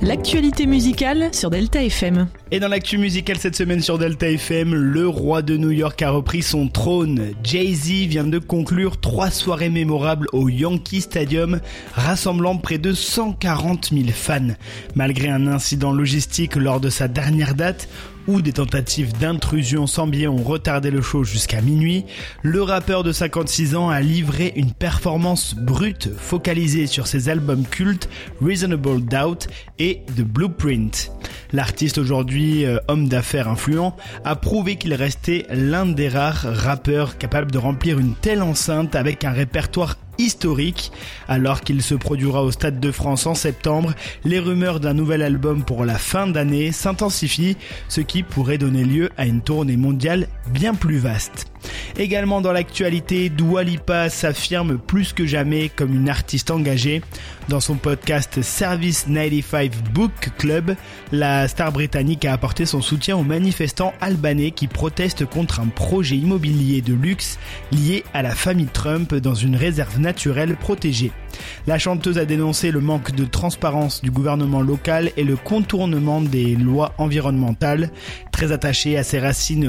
L'actualité musicale sur Delta FM. Et dans l'actu musicale cette semaine sur Delta FM, le roi de New York a repris son trône. Jay-Z vient de conclure 3 soirées mémorables au Yankee Stadium, rassemblant près de 140 000 fans. Malgré un incident logistique lors de sa dernière date, où des tentatives d'intrusion sans billets ont retardé le show jusqu'à minuit, le rappeur de 56 ans a livré une performance brute focalisée sur ses albums cultes Reasonable Doubt et The Blueprint. L'artiste, aujourd'hui homme d'affaires influent, a prouvé qu'il restait l'un des rares rappeurs capables de remplir une telle enceinte avec un répertoire historique. Alors qu'il se produira au Stade de France en septembre, les rumeurs d'un nouvel album pour la fin d'année s'intensifient, ce qui pourrait donner lieu à une tournée mondiale bien plus vaste. Également dans l'actualité, Dua Lipa s'affirme plus que jamais comme une artiste engagée. Dans son podcast Service 95 Book Club, la star britannique a apporté son soutien aux manifestants albanais qui protestent contre un projet immobilier de luxe lié à la famille Trump dans une réserve naturelle protégée. La chanteuse a dénoncé le manque de transparence du gouvernement local et le contournement des lois environnementales. Très attachée à ses racines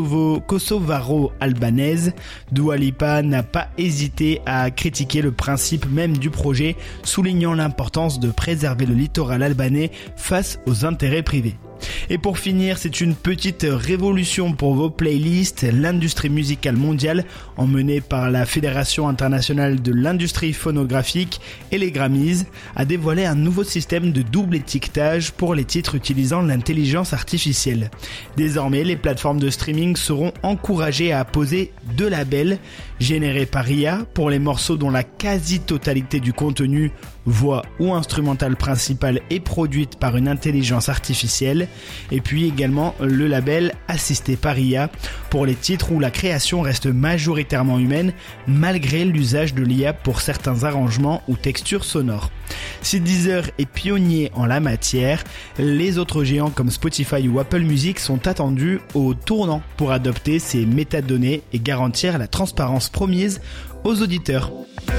kosovaro-albanaises, Dua Lipa n'a pas hésité à critiquer le principe même du projet, soulignant l'importance de préserver le littoral albanais face aux intérêts privés. Et pour finir, c'est une petite révolution pour vos playlists. L'industrie musicale mondiale, emmenée par la Fédération internationale de l'industrie phonographique et les Grammys, a dévoilé un nouveau système de double étiquetage pour les titres utilisant l'intelligence artificielle. Désormais, les plateformes de streaming seront encouragées à apposer 2 labels générés par IA pour les morceaux dont la quasi-totalité du contenu, voix ou instrumentale principale est produite par une intelligence artificielle, et puis également le label assisté par IA pour les titres où la création reste majoritairement humaine malgré l'usage de l'IA pour certains arrangements ou textures sonores. Si Deezer est pionnier en la matière, les autres géants comme Spotify ou Apple Music sont attendus au tournant pour adopter ces métadonnées et garantir la transparence promise aux auditeurs.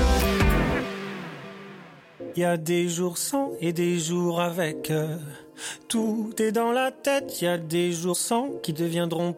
Il y a des jours sans et des jours avec. Tout est dans la tête. Il y a des jours sans qui deviendront